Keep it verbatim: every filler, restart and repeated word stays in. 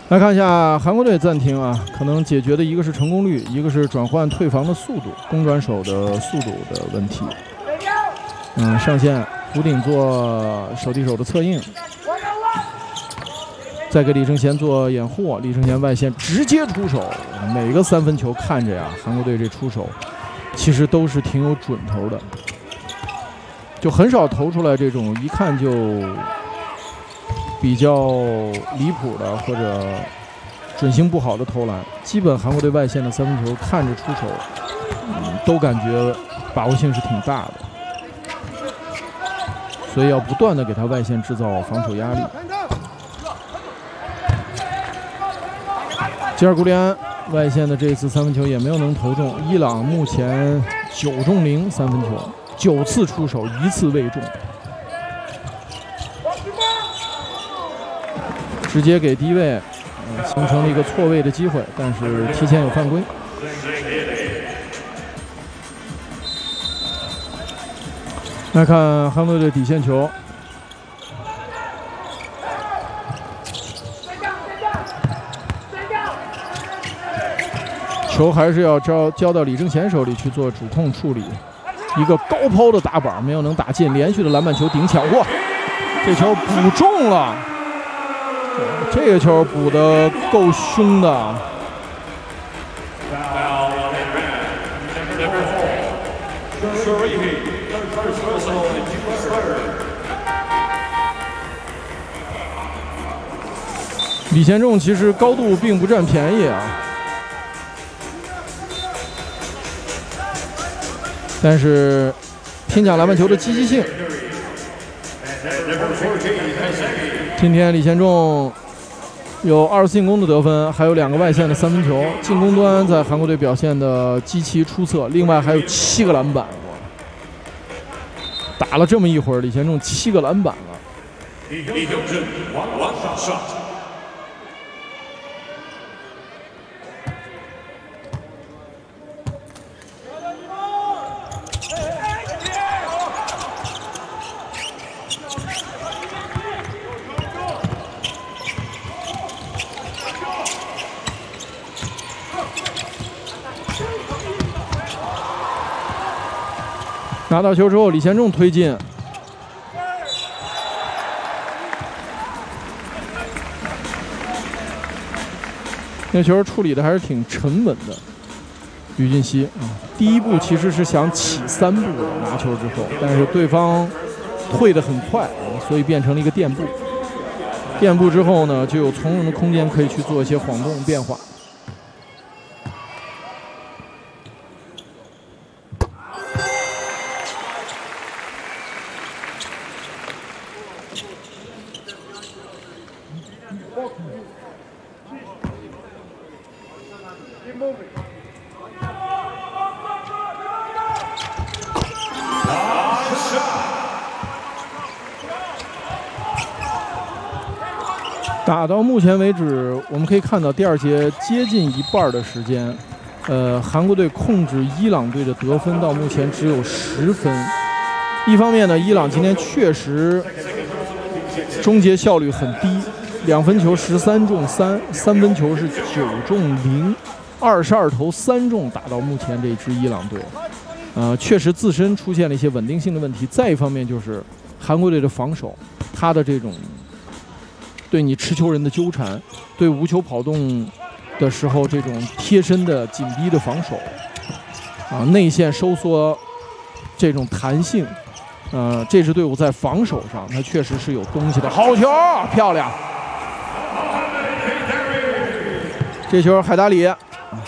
来看一下韩国队暂停啊，可能解决的一个是成功率，一个是转换退防的速度，攻转手的速度的问题。嗯，上线弧顶做手递手的策应，再给李承贤做掩护，李承贤外线直接出手，每个三分球看着呀，韩国队这出手其实都是挺有准头的，就很少投出来这种一看就比较离谱的或者准星不好的投篮，基本韩国队外线的三分球看着出手，嗯，都感觉把握性是挺大的，所以要不断的给他外线制造防守压力。吉尔古利安外线的这一次三分球也没有能投中，伊朗目前九中零三分球，九次出手一次未中，直接给低位，呃、形成了一个错位的机会，但是提前有犯规。来看韩国队的底线球。球还是要交交到李承贤手里去做主控处理，一个高抛的打板没有能打进，连续的篮板球顶抢，哇，这球补中了，这个球补得够凶的。李贤仲其实高度并不占便宜啊。但是拼抢篮板球的积极性，今天李贤仲有二次进攻的得分，还有两个外线的三分球，进攻端在韩国队表现的极其出色，另外还有七个篮板，打了这么一会儿，李贤仲七个篮板了。拿到球之后，李贤仲推进，那球处理的还是挺沉稳的。吕俊熙啊，第一步其实是想起三步的拿球之后，但是对方退得很快，所以变成了一个垫步。垫步之后呢，就有从容的空间可以去做一些晃动变化。打到目前为止，我们可以看到第二节接近一半的时间，呃，韩国队控制伊朗队的得分到目前只有十分。一方面呢，伊朗今天确实终结效率很低，两分球十三中三，三分球是九中零，二十二投三中，打到目前这支伊朗队，呃，确实自身出现了一些稳定性的问题。再一方面就是韩国队的防守，他的这种对你持球人的纠缠，对无球跑动的时候这种贴身的紧逼的防守，啊，内线收缩这种弹性，呃，这支队伍在防守上它确实是有东西的。好球，漂亮！这球海达里